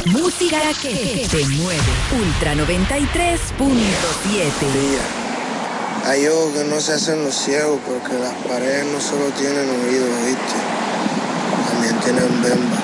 Música que te mueve. Ultra 93.7. Hay ojos que no se hacen los ciegos porque las paredes no solo tienen oídos, ¿viste? También tienen bemba.